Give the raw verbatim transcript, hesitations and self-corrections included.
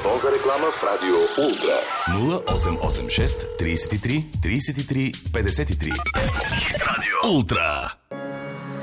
Телефон за реклама в Радио Ултра. нула осем осем шест тридесет и три тридесет и три петдесет и три. Радио Ултра.